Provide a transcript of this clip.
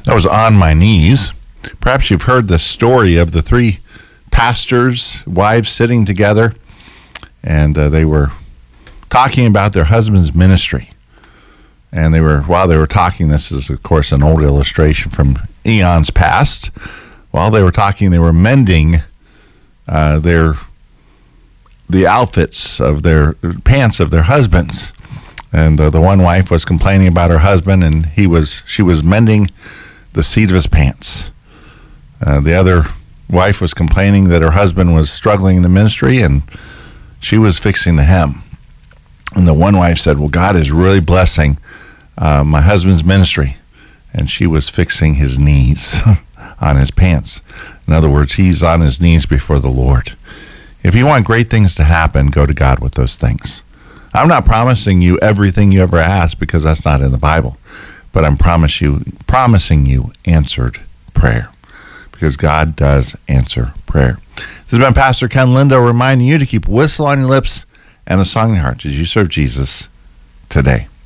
That was On My Knees. Perhaps you've heard the story of the three pastors' wives sitting together, and they were talking about their husband's ministry. And while they were talking, this is, of course, an old illustration from eons past. While they were talking, they were mending the outfits of their pants of their husbands. And the one wife was complaining about her husband, and she was mending the seat of his pants. The other wife was complaining that her husband was struggling in the ministry, and she was fixing the hem. And the one wife said, well, God is really blessing my husband's ministry. And she was fixing his knees on his pants. In other words, he's on his knees before the Lord. If you want great things to happen, go to God with those things. I'm not promising you everything you ever ask, because that's not in the Bible. But I'm promising you answered prayer, because God does answer prayer. This has been Pastor Ken Lindo reminding you to keep a whistle on your lips and a song in your heart as you serve Jesus today.